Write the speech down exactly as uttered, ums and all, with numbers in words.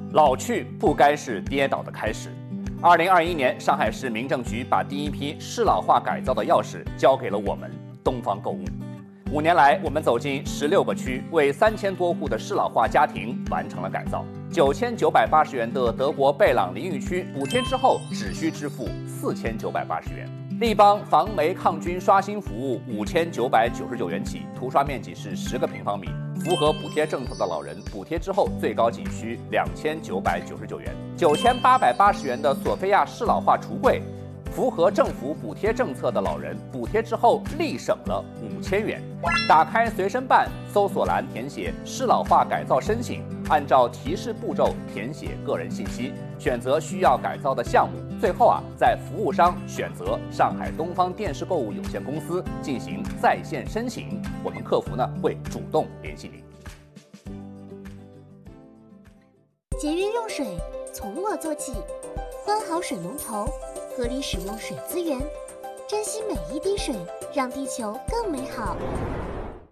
老去不该是跌倒的开始。二零二一年，上海市民政局把第一批适老化改造的钥匙交给了我们东方购物。五年来，我们走进十六个区，为三千多户的适老化家庭完成了改造。九千九百八十元的德国贝朗淋浴区，补贴之后只需支付四千九百八十元。立邦防霉抗菌刷新服务五千九百九十九元起，涂刷面积是十个平方米，符合补贴政策的老人，补贴之后最高仅需两千九百九十九元。九千八百八十元的索菲亚适老化橱柜，符合政府补贴政策的老人，补贴之后立省了五千元。打开随身办，搜索栏填写适老化改造申请，按照提示步骤填写个人信息，选择需要改造的项目。最后啊，在服务商选择上海东方电视购物有限公司进行在线申请，我们客服呢会主动联系您。 节约用水，从我做起，关好水龙头，合理使用水资源，珍惜每一滴水，让地球更美好。